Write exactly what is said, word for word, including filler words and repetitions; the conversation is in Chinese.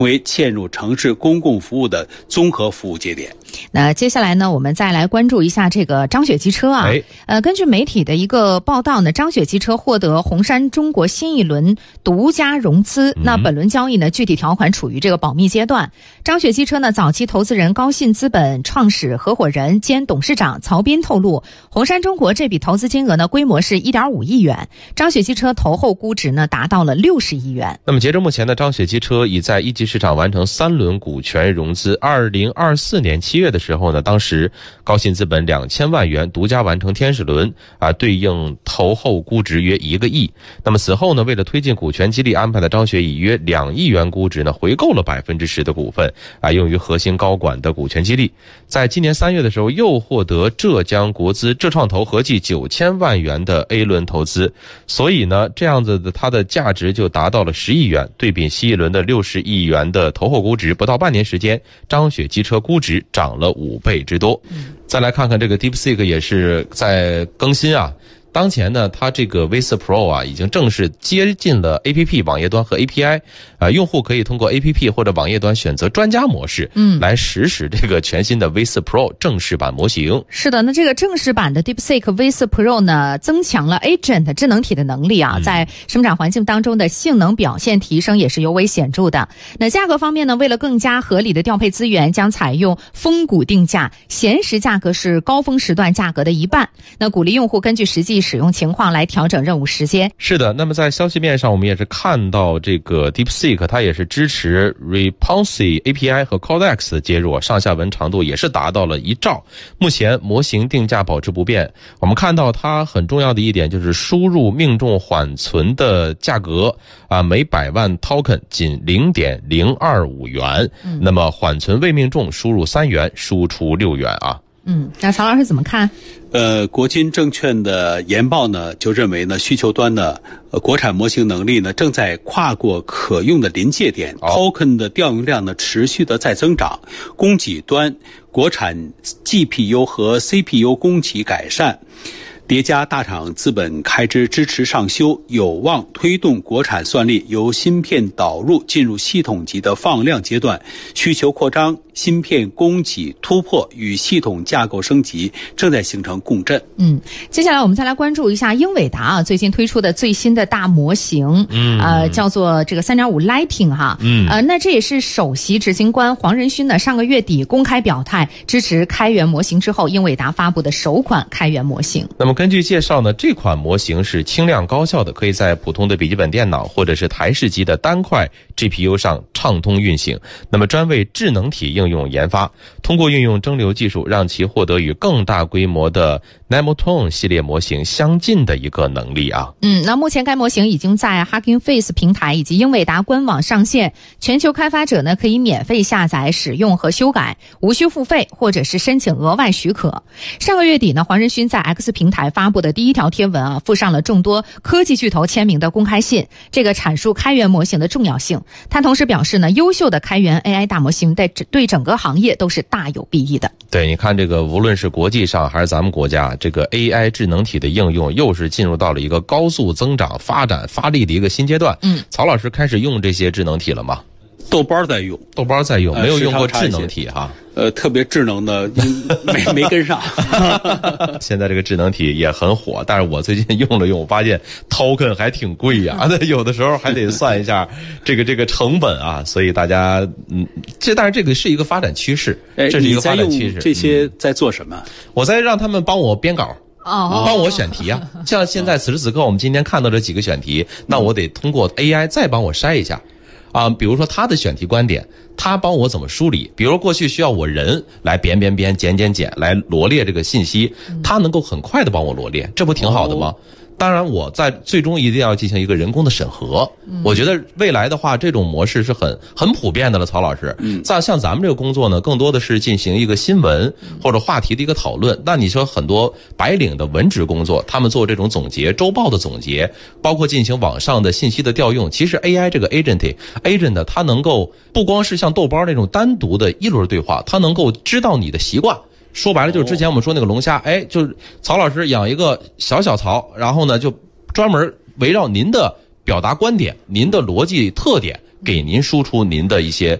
为嵌入城市公共服务的综合服务节点。 那接下来呢，我们再来关注一下这个张雪机车啊。 哎、 呃，根据媒体的一个报道呢，张雪机车获得红杉中国新一轮独家融资。嗯、那本轮交易呢，具体条款处于这个保密阶段。张雪机车呢，早期投资人高信资本创始合伙人兼董事长曹斌透露，红杉中国这笔投资金额呢，规模是 一点五亿元，张雪机车投后估值呢，达到了六十亿元。 那么截至目前呢，张雪机车已在一级市场完成三轮股权融资。二零二四年七月的时候呢，当时高信资本两千万元独家完成天使轮啊，对应投后估值约一个亿。那么此后呢，为了推进股权激励安排的张雪以约两亿元估值呢，回购了百分之十的股份啊，用于核心高管的股权激励。在今年三月的时候，又获得浙江国资浙创投合计九千万元的 A 轮投资，所以呢，这样子的它的价值就达到了十亿元。对比新一轮的六十亿元的投后估值，不到半年时间，张雪机车估值涨了五倍之多。嗯、再来看看这个 DeepSeek 也是在更新啊。当前呢，它这个 V 四 Pro 啊，已经正式接进了 A P P 网页端和 A P I， 啊，用户可以通过 A P P 或者网页端选择专家模式，嗯，来实时这个全新的 V 四 Pro 正式版模型。 是的，那这个正式版的 DeepSeek V 四 Pro 呢，增强了 Agent 智能体的能力啊，嗯、在生产环境当中的性能表现提升也是尤为显著的。那价格方面呢，为了更加合理的调配资源，将采用峰谷定价，闲时价格是高峰时段价格的一半。那鼓励用户根据实际使用情况来调整任务时间。 是的，那么在消息面上我们也是看到这个 DeepSeek 它也是支持 Responsive A P I 和 Codex 的接入，上下文长度也是达到了一兆。目前模型定价保持不变。我们看到它很重要的一点就是输入命中缓存的价格啊，每百万 token 仅 零点零二五元、嗯、那么缓存未命中输入三元，输出六元啊。 嗯，那曹老师怎么看？ 呃，国金证券的研报呢，就认为呢，需求端呢，呃，国产模型能力呢，正在跨过可用的临界点、哦、，token 的调用量呢，持续的在增长，供给端国产 G P U 和 C P U 供给改善。叠加大厂资本开支支持上修，有望推动国产算力由芯片导入进入系统级的放量阶段，需求扩张、芯片供给突破与系统架构升级正在形成共振。 嗯，接下来我们再来关注一下英伟达啊最近推出的最新的大模型，嗯，呃，叫做这个 三点五 Lighting 哈，嗯，呃，那这也是首席执行官黄仁勋呢上个月底公开表态支持开源模型之后，英伟达发布的首款开源模型。 那么根据介绍呢，这款模型是轻量高效的，可以在普通的笔记本电脑或者是台式机的单块 G P U 上畅通运行。那么专为智能体应用研发，通过运用蒸馏技术，让其获得与更大规模的 Nemotron 系列模型相近的一个能力啊。 嗯，那目前该模型已经在 Hugging Face 平台以及英伟达官网上线，全球开发者呢可以免费下载、使用和修改，无需付费或者是申请额外许可。上个月底呢，黄仁勋在 X 平台发布的第一条贴文啊，附上了众多科技巨头签名的公开信，这个阐述开源模型的重要性。他同时表示呢，优秀的开源 A I 大模型对对整个行业都是大有裨益的。 对，你看这个无论是国际上还是咱们国家，这个 A I 智能体的应用又是进入到了一个高速增长、发展发力的一个新阶段。嗯，曹老师开始用这些智能体了吗？ 豆包在用， 豆包在用，没有用过智能体哈。 呃，特别智能的没没跟上。 现在这个智能体也很火，但是我最近用了用，我发现 token 还挺贵呀、啊，那有的时候还得算一下这个这个成本啊，所以大家嗯，这但是这个是一个发展趋势，这是一个发展趋势。 这些在做什么？ 嗯、我在让他们帮我编稿。 哦， 帮我选题啊！像现在此时此刻我们今天看到这几个选题，那我得通过 A I 再帮我筛一下。啊，比如说他的选题观点，他帮我怎么梳理？比如过去需要我人来编编编、剪剪剪来罗列这个信息，他能够很快的帮我罗列，这不挺好的吗？哦，当然我在最终一定要进行一个人工的审核。嗯，我觉得未来的话，这种模式是很很普遍的了，曹老师。嗯，在像咱们这个工作呢，更多的是进行一个新闻或者话题的一个讨论。那你说很多白领的文职工作，他们做这种总结、周报的总结，包括进行网上的信息的调用，其实 A I 这个 agent agent 它能够不光是像豆包那种单独的一轮对话，它能够知道你的习惯。说白了就是之前我们说那个龙虾，哎，就是曹老师养一个小小曹，然后呢就专门围绕您的表达观点、您的逻辑特点给您输出您的一些